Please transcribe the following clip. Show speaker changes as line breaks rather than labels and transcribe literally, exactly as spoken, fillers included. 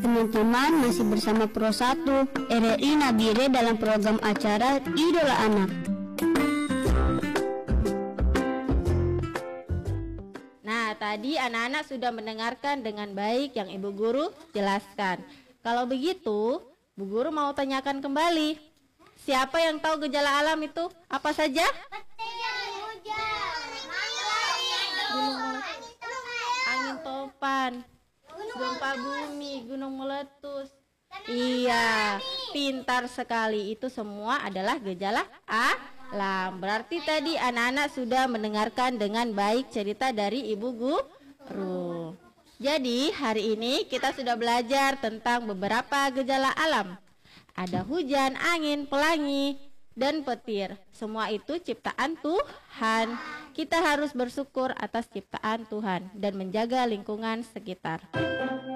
Teman-teman, masih bersama Pro satu R R I Nabire dalam program acara Idola Anak.
Nah, tadi anak-anak sudah mendengarkan dengan baik yang Ibu Guru jelaskan. Kalau begitu, Bu Guru mau tanyakan kembali. Siapa yang tahu gejala alam itu apa saja? Angin topan, gempa bumi, gunung meletus. Iya, pintar sekali. Itu semua adalah gejala alam. Berarti tadi anak-anak sudah mendengarkan dengan baik cerita dari Ibu Guru. Jadi hari ini kita sudah belajar tentang beberapa gejala alam. Ada hujan, angin, pelangi, dan petir. Semua itu ciptaan Tuhan. Kita harus bersyukur atas ciptaan Tuhan dan menjaga lingkungan sekitar.